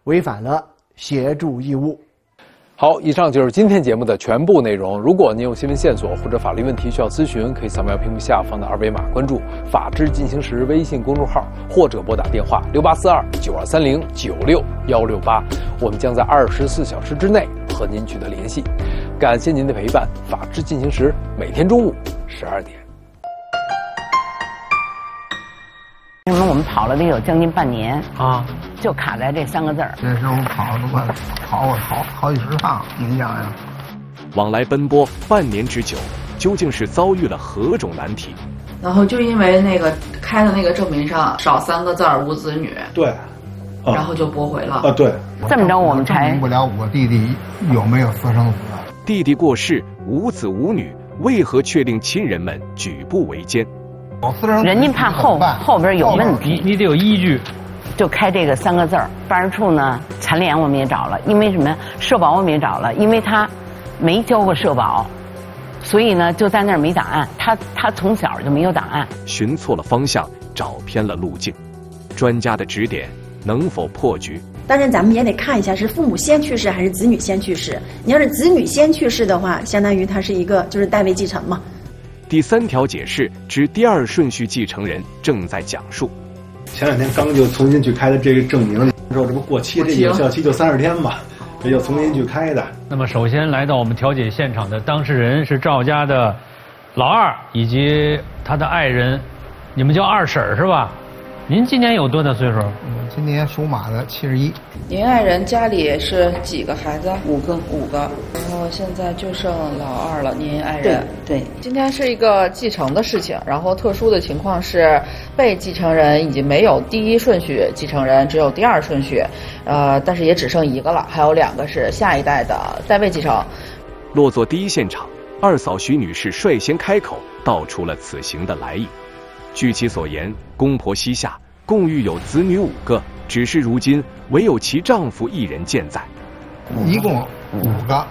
违反了协助义务。 好，以上就是今天节目的全部内容。如果您有新闻线索或者法律问题需要咨询，可以扫描屏幕下方的二维码，关注“法治进行时”微信公众号，或者拨打电话684292309618，我们将在24小时之内和您取得联系。感谢您的陪伴，法治进行时每天中午12点。 因为我们跑了得有将近半年啊， 就卡在这3个字儿。 这时候跑了都快跑好几10趟，您想想， 往来奔波半年之久，究竟是遭遇了何种难题？ 然后就因为那个开的那个证明上少3个字儿无子女， 对， 然后就驳回了。 对， 这么着我们才证明不了我弟弟有没有私生子。 弟弟过世，无子无女，为何却令亲人们举步维艰？ 人家怕后边有问题， 你得有依据， 就开这个3个字儿。办事处呢，残联我们也找了，因为什么呀？社保我们也找了，因为他没交过社保，所以呢就在那儿没档案。他从小就没有档案， 寻错了方向，找偏了路径。专家的指点能否破局？ 当然，咱们也得看一下是父母先去世还是子女先去世。你要是子女先去世的话，相当于他是一个就是代位继承嘛。 第3条解释之第2顺序继承人正在讲述。 前2天刚就重新去开的这个证明之后，这不过期，这有效期就30天嘛，这又重新去开的。 那么首先来到我们调解现场的当事人是赵家的老二以及他的爱人，你们叫二婶是吧？您今年有多大岁数？ 我今年属马的71。 您爱人家里是几个孩子 ？5个。 然后现在就剩老二了。您爱人对。 今天是一个继承的事情，然后特殊的情况是被继承人已经没有第1顺序继承人，只有第2顺序，但是也只剩1个了，还有2个是下一代的代位继承。 落座第1现场，二嫂徐女士率先开口道出了此行的来意。据其所言，公婆膝下共育有子女5个，只是如今唯有其丈夫1人健在。 一共5个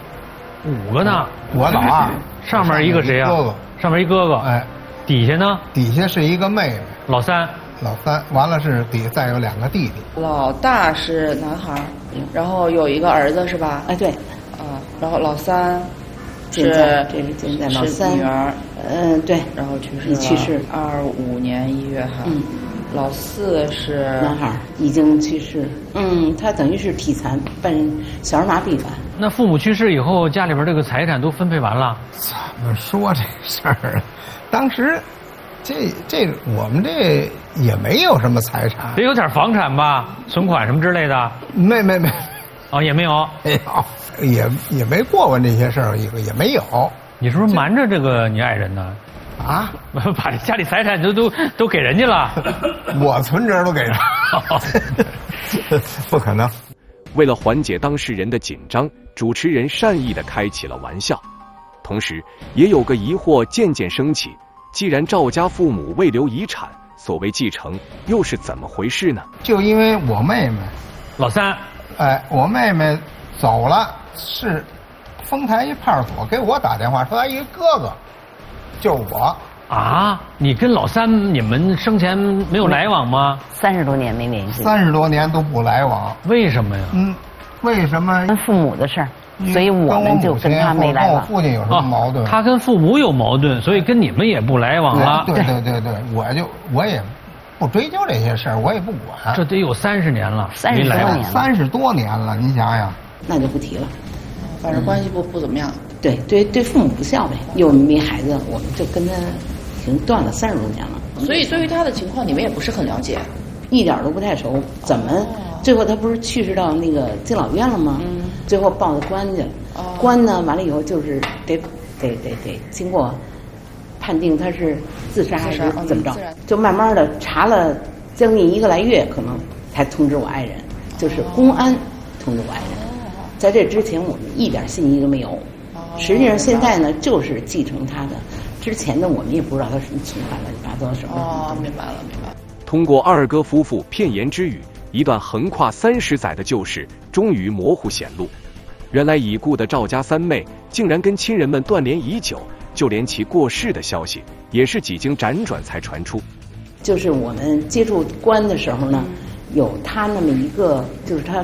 ，5个呢？ 我老二， 上面一个谁呀？ 哥哥， 上面一哥哥。 哎， 底下呢？ 底下是一个妹妹， 老三， 完了是底下再有2个弟弟。 老大是男孩，然后有一个儿子是吧？ 哎，对。 然后老三这是现在老三女儿， 对， 然后去世25年1月哈。老4是男孩，已经去世。他等于是体残，伴小儿麻痹吧。 那父母去世以后，家里边这个财产都分配完了？ 怎么说这事儿？当时这我们这也没有什么财产， 得有点房产吧，存款什么之类的。 没， 也没有， 也没过问这些事儿，也没有。 你是不是瞒着这个你爱人呢？ 啊， 把这家里财产都给人家了？ 我存折都给他，不可能。 为了缓解当事人的紧张，主持人善意地开起了玩笑，同时也有个疑惑渐渐升起：既然赵家父母未留遗产，所谓继承又是怎么回事呢？ 就因为我妹妹， 老三， 我妹妹走了，是丰台一派出所给我打电话说，一个哥哥。就是我啊！你跟老三你们生前没有来往吗 ？30多年没联系 ，30多年都不来往。 为什么呀？ 为什么？ 跟父母的事儿，所以我们就跟他没来往。 跟我父亲有什么矛盾？ 他跟父母有矛盾，所以跟你们也不来往了。 对，我也不追究这些事儿，我也不管。 这得有30年了 ，30多年了，您想想。 那就不提了， 反正关系不怎么样。 对父母不孝呗，又没孩子，我们就跟他已经断了30多年了。 所以对于他的情况，你们也不是很了解， 一点都不太熟。怎么最后他不是去世到那个敬老院了吗？最后报的官去，官呢完了以后就是得经过判定他是自杀还是怎么着，就慢慢的查了将近1个来月，可能才通知我爱人，就是公安通知我爱人。在这之前我们一点信息都没有。实际上现在呢，就是继承他的，之前的我们也不知道他什么存款乱七八糟什么。 明白了。 通过二哥夫妇片言之语，一段横跨30载的旧事终于模糊显露。原来已故的赵家3妹竟然跟亲人们断联已久，就连其过世的消息也是几经辗转才传出。 就是我们接触官的时候呢，有他那么一个，就是他